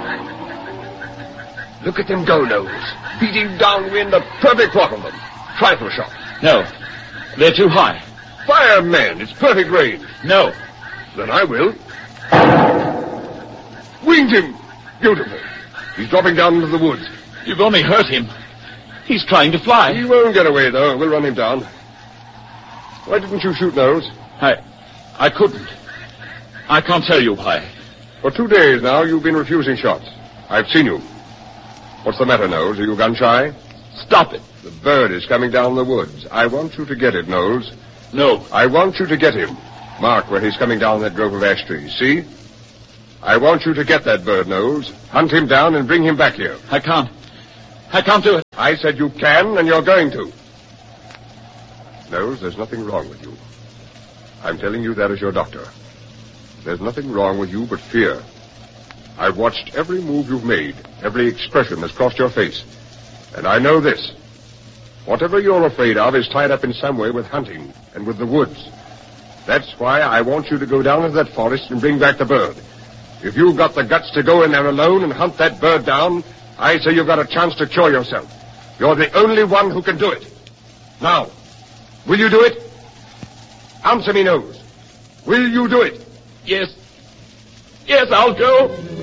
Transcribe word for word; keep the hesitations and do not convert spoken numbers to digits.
Look at them go, Nose. Beating downwind a perfect walk on them. Trifle shot. No. They're too high. Fire, man. It's perfect range. No. Then I will. Winged him. Beautiful. He's dropping down into the woods. You've only hurt him. He's trying to fly. He won't get away, though. We'll run him down. Why didn't you shoot, Nose? I... I couldn't. I can't tell you why. For two days now, you've been refusing shots. I've seen you. What's the matter, Nose? Are you gun-shy? Stop it. The bird is coming down the woods. I want you to get it, Nose. No. I want you to get him. Mark where he's coming down that grove of ash trees. See? I want you to get that bird, Nose. Hunt him down and bring him back here. I can't. I can't do it. I said you can, and you're going to. Nose, there's nothing wrong with you. I'm telling you that as your doctor. There's nothing wrong with you but fear. I've watched every move you've made, every expression that's crossed your face. And I know this. Whatever you're afraid of is tied up in some way with hunting and with the woods. That's why I want you to go down into that forest and bring back the bird. If you've got the guts to go in there alone and hunt that bird down, I say you've got a chance to cure yourself. You're the only one who can do it. Now, will you do it? Answer me, Nose. Will you do it? Yes. Yes, I'll go.